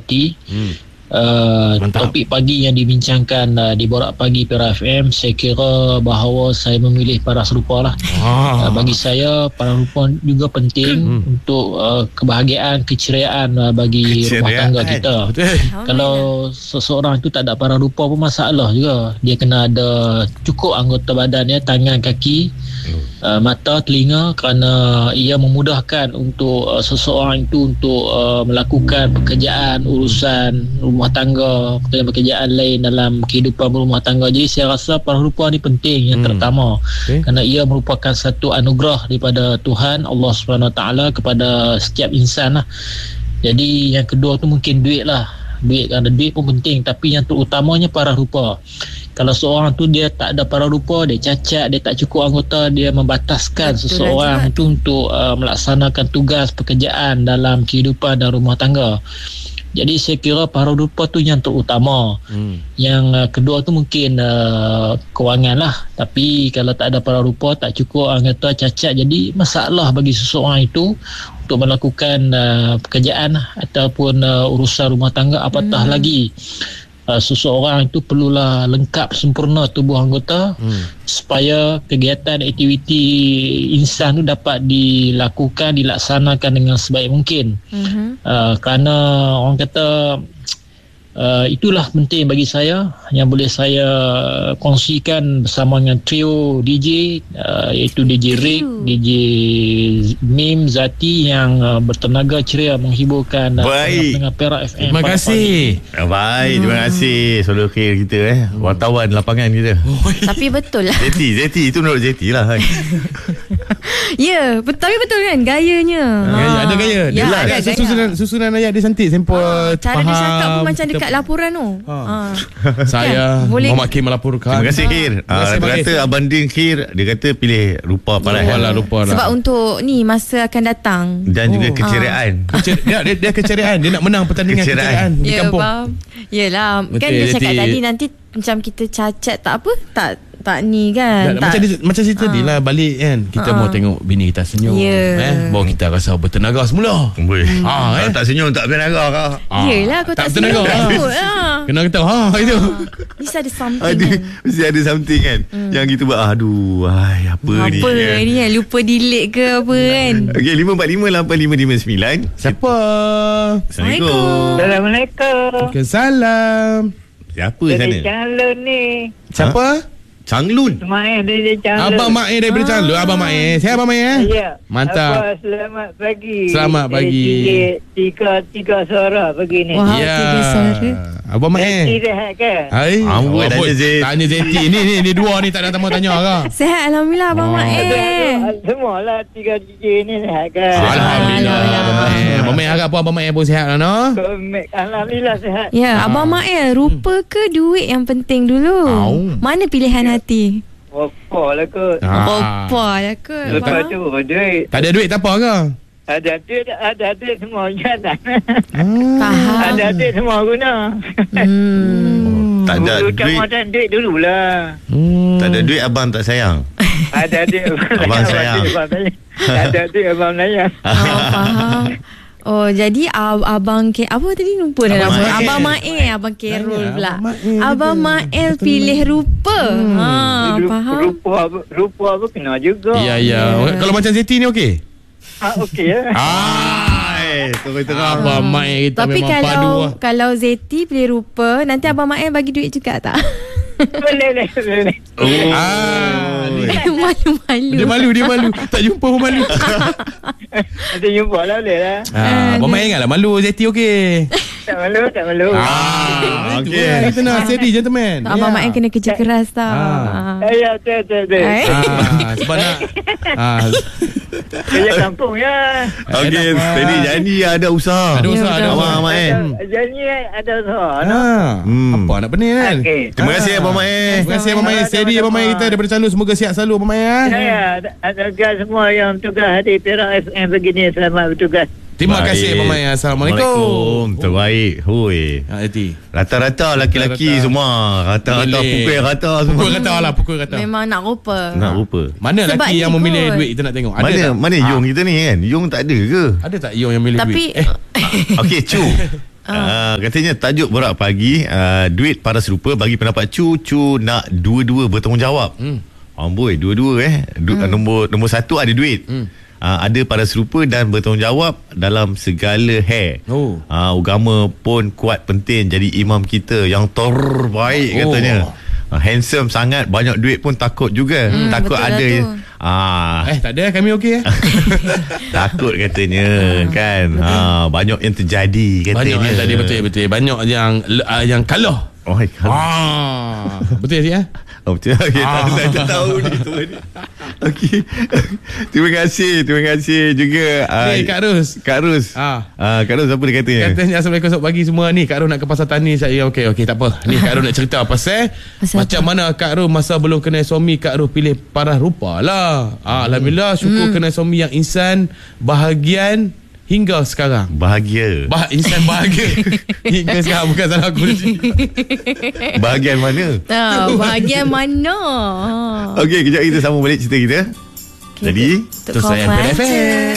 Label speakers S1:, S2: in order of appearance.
S1: hati. Topik pagi yang dibincangkan di Borak Pagi Pera FM, saya kira bahawa saya memilih paras rupa lah. Bagi saya paras rupa juga penting untuk kebahagiaan, keceriaan bagi rumah tangga kita. Kalau seseorang itu tak ada paras rupa pun masalah juga. Dia kena ada cukup anggota badan ya, tangan, kaki, mata, telinga, kerana ia memudahkan untuk seseorang itu untuk melakukan pekerjaan, urusan rumah tangga, pekerjaan lain dalam kehidupan berumah tangga. Jadi saya rasa paras rupa ni penting yang terutama, kerana ia merupakan satu anugerah daripada Tuhan Allah SWT kepada setiap insan lah. Jadi yang kedua tu mungkin duit lah. Kerana duit pun penting, tapi yang terutamanya paras rupa. Kalau seorang tu dia tak ada paras rupa, dia cacat, dia tak cukup anggota, dia membataskan seseorang tu untuk melaksanakan tugas pekerjaan dalam kehidupan dan rumah tangga. Jadi saya kira paras rupa tu yang terutama. Yang kedua tu mungkin kewangan lah. Tapi kalau tak ada paras rupa, tak cukup anggota, cacat, jadi masalah bagi seseorang itu untuk melakukan pekerjaan ataupun urusan rumah tangga. Apatah lagi seseorang itu perlulah lengkap sempurna tubuh anggota supaya kegiatan aktiviti insan itu dapat dilaksanakan dengan sebaik mungkin. Kerana orang kata itulah penting bagi saya yang boleh saya kongsikan bersama dengan trio DJ, iaitu DJ Rick, DJ Mim, Zati yang bertenaga ceria menghiburkan dengan Perak FM.
S2: Terima kasih.
S3: Baik, terima kasih. Solo Khair kita wartawan lapangan kita.
S4: Tapi betul lah.
S3: Zeti itu menurut Zeti lah kan.
S4: Ya, tapi betul kan gayanya.
S2: Ada gaya.
S4: Ya,
S2: ada susunan ayat dia cantik, simple,
S4: cara
S2: faham.
S4: dia cakap pun macam dekat laporan tu.
S2: Saya Muhammad Kim melaporkan.
S3: Terima kasih Khair. Kata Abang Din Khair, dia kata pilih rupa paras.
S2: Rupa lah.
S4: Sebab untuk ni masa akan datang.
S3: Dan juga keceriaan.
S2: Dia keceriaan. Dia nak menang pertandingan keceriaan di kampung.
S4: Yelah,
S2: betul,
S4: kan dia cakap
S2: jadi
S4: tadi nanti macam kita cacat tak apa, tak ni kan.
S2: Macam cerita tadi lah, balik kan, kita mau tengok bini kita senyum, baru kita rasa bertenaga semula.
S3: Kalau tak senyum tak bertenaga kau.
S4: Yelah, kau tak senyum
S2: kena kata itu
S4: mesti ada something kan.
S3: Mesti ada something kan yang kita buat. Aduh, apa ni
S4: kan, lupa delete ke apa kan.
S3: Okay, 5458559.
S2: Siapa?
S3: Assalamualaikum.
S2: Salam.
S3: Siapa sana?
S5: Calon ni.
S2: Siapa?
S3: Changlun.
S5: Main dari Calon.
S2: Abang Mae daripada Calon. Abang Mae. Saya Abang Mae.
S5: Ya.
S2: Mantap.
S5: Selamat pagi.
S2: Selamat pagi.
S5: Tiga suara pagi ni.
S4: Wah, tiga suara.
S2: Abang Mae.
S5: Zeti rehat ke?
S2: Hai. Tanya Zeti. Ni dua ni tak ada tamu tanya ke?
S4: Sehat alhamdulillah Abang Mae.
S5: Semualah tiga DJ ni rehat ke?
S2: Alhamdulillah. Abang Mae harap pun Abang Mae pun sihat lah no.
S5: Alhamdulillah sihat.
S4: Ya, Abang Mae, rupa ke duit yang penting dulu? Mana pilihan hati?
S5: Apa lah kot. Lepas tu duit.
S2: Tak ada duit tak apa ke?
S5: Ada duit semua jalan.
S4: Faham.
S5: Ada duit semua guna.
S3: Tak ada duit.
S5: Macam duit dululah.
S3: Tak ada duit abang tak sayang.
S5: Ada duit
S3: abang sayang.
S5: Ada duit abang sayang.
S4: Faham. Oh, jadi abang apa tadi lupa dah nama. Abang Mae, Abang Kerol pula. Abang Mae pilih rupa. Faham.
S5: Rupa apa kena juga.
S2: Ya. Kalau macam Zeti ni okey?
S5: Okey ya.
S2: Tengah Abang Mae kita
S4: tapi
S2: memang padu lah.
S4: Kalau Zeti pilih rupa, nanti Abang Mae bagi duit juga tak?
S5: Boleh.
S4: Malu.
S2: Dia malu. Tak jumpa pun malu.
S5: Nanti jumpa lah boleh lah.
S2: Abang Mae ingatlah malu Zeti okey.
S5: Tak malu.
S2: Okey. Kita nak steady gentleman.
S4: Abang Mae kena kerja keras tau.
S5: Ya, betul.
S2: Sebab nak
S5: kerja kampung ya.
S3: Okey, tadi janji ada usaha.
S2: Ada
S3: Abang Mae.
S5: Janji ada usaha.
S2: Apa nak benih kan?
S3: Terima kasih Abang Mae.
S2: Terima kasih Abang Mae. Steady Abang Mae kita daripada Calon. Semoga sihat selalu Abang Mae.
S5: Ya, ada semua yang tugas di Perak FM begini, selamat bertugas.
S2: Terima kasih Abang Mai. Assalamualaikum.
S3: Terbaik. Hui. Rata-rata laki-laki semua. Rata-rata pukul rata semua.
S2: Pukul rata.
S4: Memang nak rupa.
S2: Mana sebab lelaki yang memilih duit kita nak tengok?
S3: Mana Yong kita ni kan? Yong tak ada ke?
S2: Ada tak Yong yang memilih duit?
S4: Tapi
S3: Okey, Cu. Katanya tajuk Borak Pagi, duit para serupa bagi pendapat Cu nak dua-dua bertanggungjawab. Amboi, dua-dua nombor satu ada duit. Ada para serupa dan bertanggungjawab dalam segala agama pun kuat penting jadi imam kita yang terbaik katanya. Handsome sangat, banyak duit pun takut juga. Takut ada
S2: tak ada, kami okey
S3: takut katanya kan. Banyak yang terjadi katanya.
S2: Banyak tadi betul. Banyak yang kalah. Betul ya?
S3: Betul. Okay, tak tahu ni semua ni. Okey. Terima kasih juga
S2: Kak Ros.
S3: Kak Ros apa dia katanya?
S2: Katanya Assalamualaikum selamat pagi semua ni. Kak Ros nak ke pasar tani saya. Okey tak apa. Ni Kak Ros nak cerita pasal macam mana Kak Ros masa belum kenal suami Kak Ros pilih paras rupa lah. Alhamdulillah syukur kenal suami yang insan, bahagian hingga sekarang. Insan bahagia hingga sekarang. Bukan salah aku.
S3: Bahagian mana?
S4: Bahagian mana?
S3: Okey, kejap kita sambung balik cerita kita. Jadi
S4: Untuk saya